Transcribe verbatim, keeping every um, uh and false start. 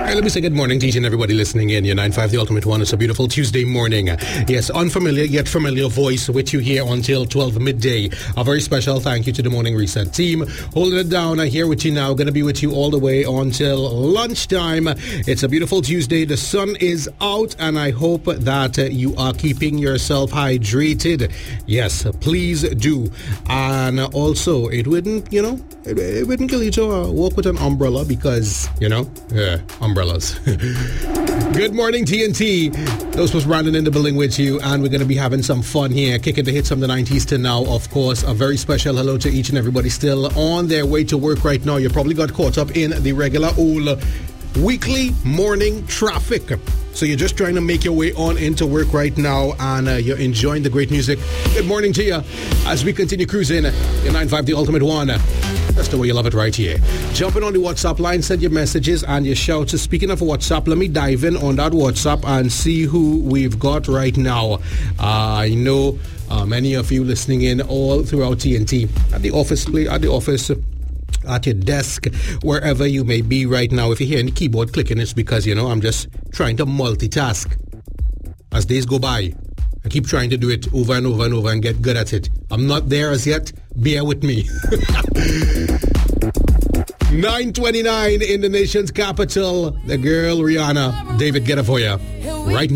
right, let me say good morning to each and everybody listening in. Your nine five The Ultimate One. It's a beautiful Tuesday morning. Yes, unfamiliar yet familiar voice with you here until twelve midday. A very special thank you to the Morning Reset team. Holding it down, I'm here with you now. Going to be with you all the way until lunchtime. It's a beautiful Tuesday. The sun is out, and I hope that uh, you are keeping yourself hydrated. Yes, please do. And also, it wouldn't, you know, it, it wouldn't kill you to uh, walk with an umbrella because, you know, yeah, umbrellas. Good morning, T N T. Those was Brandon in the building with you, and we're going to be having some fun here, kicking the hits from the nineties to now. Of course, a very special hello to each and everybody still on their way to work right now. You probably got caught up in the regular old weekly morning traffic. So you're just trying to make your way on into work right now, and uh, you're enjoying the great music. Good morning to you as we continue cruising your nine five The Ultimate One. That's the way you love it right here. Jumping on the WhatsApp line, send your messages and your shouts. Speaking of WhatsApp, let me dive in on that WhatsApp and see who we've got right now. Uh, I know uh, many of you listening in all throughout T N T at the office, at the office. At your desk, wherever you may be right now. If you hear any keyboard clicking, it's because, you know, I'm just trying to multitask. As days go by, I keep trying to do it over and over and over and get good at it. I'm not there as yet. Bear with me. nine twenty-nine in the nation's capital. The girl Rihanna. David Guetta for you right now.